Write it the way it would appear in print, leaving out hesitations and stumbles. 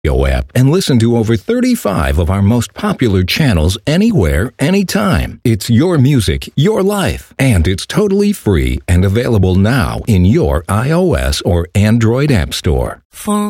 app and listen to over 35 of our most popular channels anywhere, anytime. It's your music, your life, and it's totally free and available now in your iOS or Android app store.